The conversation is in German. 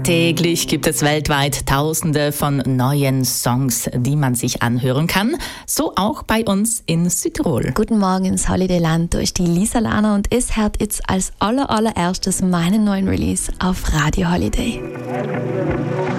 Täglich gibt es weltweit Tausende von neuen Songs, die man sich anhören kann. So auch bei uns in Südtirol. Guten Morgen ins Holidayland, da ist die Lisa Lana und es hört jetzt als allererstes meinen neuen Release auf Radio Holiday.